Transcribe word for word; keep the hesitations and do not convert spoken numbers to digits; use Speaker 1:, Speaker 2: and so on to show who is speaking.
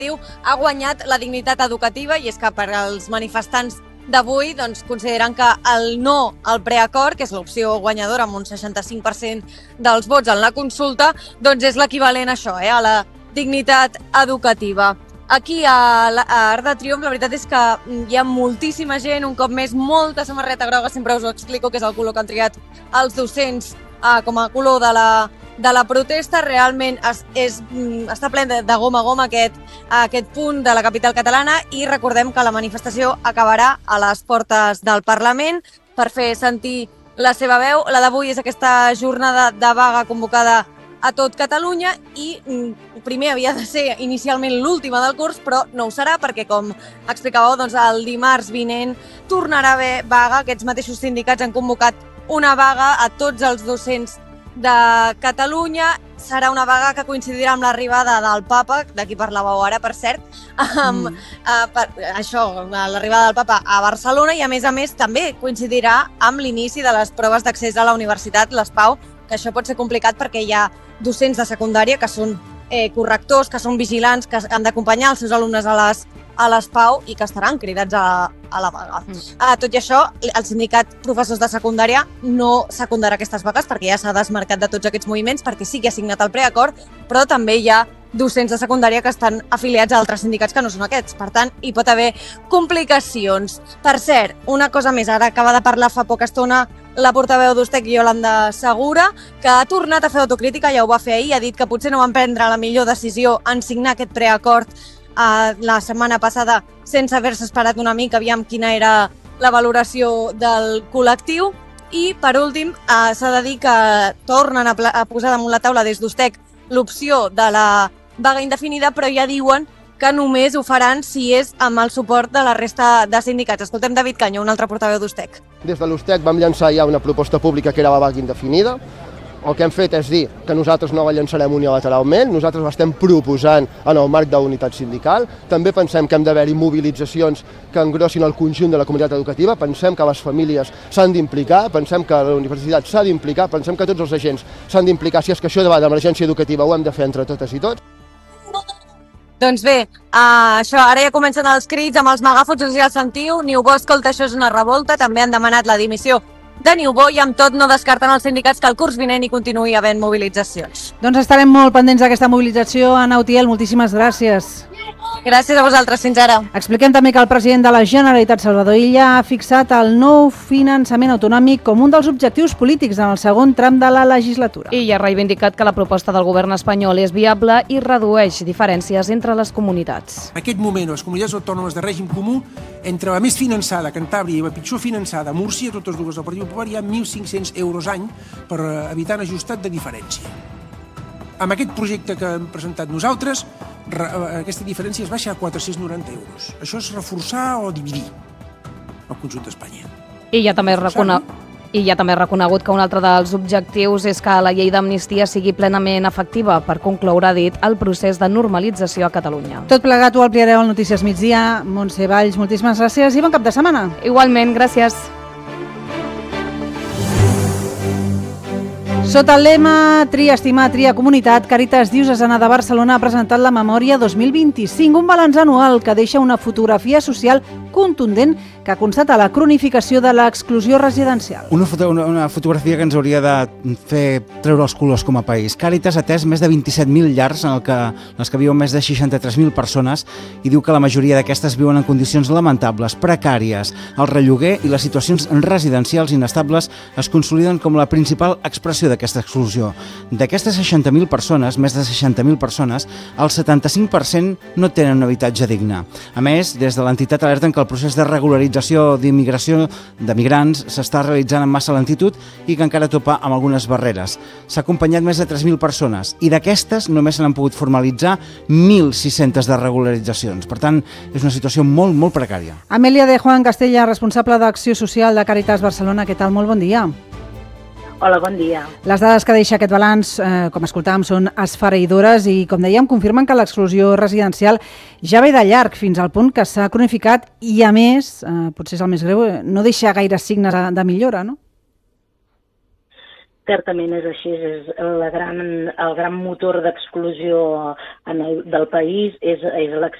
Speaker 1: ha guanyat la dignitat educativa, i és que per als manifestants d'avui doncs, consideren que el no al preacord, que és l'opció guanyadora amb un seixanta-cinc per cent dels vots en la consulta, doncs és l'equivalent a això, eh, a la dignitat educativa. Aquí a Arc de Triomf la veritat és que hi ha moltíssima gent, un cop més, molta samarreta groga, sempre us ho explico, que és el color que han triat els docents eh, com a color de la, de la protesta. Realment és, és, està ple de, de goma a goma aquest, aquest punt de la capital catalana, i recordem que la manifestació acabarà a les portes del Parlament per fer sentir la seva veu. La d'avui és aquesta jornada de vaga convocada a tot Catalunya i primer havia de ser inicialment l'última del curs, però no ho serà perquè, com explicàveu, doncs el dimarts vinent tornarà a haver vaga. Aquests mateixos sindicats han convocat una vaga a tots els docents de Catalunya. Serà una vaga que coincidirà amb l'arribada del papa, de qui parlàveu ara, per cert, amb, mm. uh, per, això, l'arribada del papa a Barcelona, i a més a més també coincidirà amb l'inici de les proves d'accés a la universitat, les PAU, que això pot ser complicat perquè hi ha docents de secundària que són eh, correctors, que són vigilants, que han d'acompanyar els seus alumnes a les, a les PAU i que estaran cridats a, a la vaga. Mm. Uh, tot i això, el sindicat professors de secundària no secundarà aquestes vagues perquè ja s'ha desmarcat de tots aquests moviments, perquè sí que ha signat el preacord, però també hi ha docents de secundària que estan afiliats a altres sindicats que no són aquests. Per tant, hi pot haver complicacions. Per cert, una cosa més, ara acaba de parlar fa poca estona la portaveu d'Ustec, Iolanda Segura, que ha tornat a fer autocrítica, ja ho va fer ahir, ha dit que potser no van prendre la millor decisió en signar aquest preacord eh, la setmana passada sense haver-se esperat una mica, aviam quina era la valoració del col·lectiu. I, per últim, eh, s'ha de dir que tornen a, a posar damunt la taula des d'Ustec l'opció de la vaga indefinida, però ja diuen que només ho faran si és amb el suport de la resta de sindicats. Escoltem David Canyo, un altre portaveu d'Ustec.
Speaker 2: Des de l'Ustec vam llançar ja una proposta pública que era la vaga indefinida. El que hem fet és dir que nosaltres no la llançarem unilateralment, nosaltres l'estem proposant en el marc de la unitat sindical. També pensem que hem d'haver-hi mobilitzacions que engrossin el conjunt de la comunitat educativa, pensem que les famílies s'han d'implicar, pensem que la universitat s'ha d'implicar, pensem que tots els agents s'han d'implicar. Si és que això davant de l'emergència educativa ho hem de fer entre totes i tots.
Speaker 1: Doncs bé, uh, això, ara ja comencen els crits amb els megàfons, no sé si el sentiu. Niubó escolta, això és una revolta, també han demanat la dimissió de Niubó, i amb tot no descarten els sindicats que el curs vinent hi continuï havent mobilitzacions.
Speaker 3: Doncs estarem molt pendents d'aquesta mobilització. Anna Utiel, moltíssimes gràcies.
Speaker 1: Gràcies a vosaltres, fins ara.
Speaker 3: Expliquem també que el president de la Generalitat, Salvador Illa, ha fixat el nou finançament autonòmic com un dels objectius polítics en el segon tram de la legislatura.
Speaker 4: I ha reivindicat que la proposta del govern espanyol és viable i redueix diferències entre les comunitats.
Speaker 5: En aquest moment, les comunitats autònomes de règim comú, entre la més finançada, Cantàbria, i la pitjor finançada, Múrcia, totes dues del Partit Popular, hi ha mil cinc-cents euros any per habitant ajustat de diferència. Amb aquest projecte que hem presentat nosaltres, aquesta diferència es baixa a quatre-cents noranta euros. Això és reforçar o dividir el conjunt d'Espanya.
Speaker 4: I ja també recona... I ja també ha reconegut que un altre dels objectius és que la llei d'amnistia sigui plenament efectiva per concloure, ha dit, el procés de normalització a Catalunya.
Speaker 3: Tot plegat ho ampliareu al Notícies Migdia. Montse Valls, moltíssimes gràcies i bon cap de setmana.
Speaker 4: Igualment, gràcies.
Speaker 3: Sota el lema Tria, estimar, tria, comunitat, Càritas Diocesana de Barcelona ha presentat la Memòria dos mil vint-i-cinc, un balanç anual que deixa una fotografia social contundent que constata la cronificació de l'exclusió residencial.
Speaker 6: Una, foto, una, una fotografia que ens hauria de fer treure els colors com a país. Càritas ha atès més de vint-i-set mil llars en el que, en les que viuen més de seixanta-tres mil persones i diu que la majoria d'aquestes viuen en condicions lamentables, precàries. El relloguer i les situacions residencials inestables es consoliden com la principal expressió d'aquesta exclusió. D'aquestes seixanta mil persones, més de seixanta mil persones, el setanta-cinc per cent no tenen un habitatge digne. A més, des de l'entitat alerten que el procés de regularització d'immigració de migrants s'està realitzant amb massa lentitud i que encara topa amb algunes barreres. S'ha acompanyat més de tres mil persones i d'aquestes només se n'han pogut formalitzar mil sis-centes de regularitzacions. Per tant, és una situació molt, molt precària.
Speaker 3: Amèlia de Juan Castella, responsable d'Acció Social de Càritas Barcelona. Què tal? Molt bon dia.
Speaker 7: Hola, bon dia.
Speaker 3: Les dades que deixa aquest balanç, eh, com escoltàvem, són esfereïdores i, com dèiem, confirmen que l'exclusió residencial ja ve de llarg fins al punt que s'ha cronificat i, a més, eh, potser és el més greu, no deixa gaire signes de millora, no?
Speaker 7: Certament és així, és la gran, el gran motor d'exclusió en el, del país és, és l'accés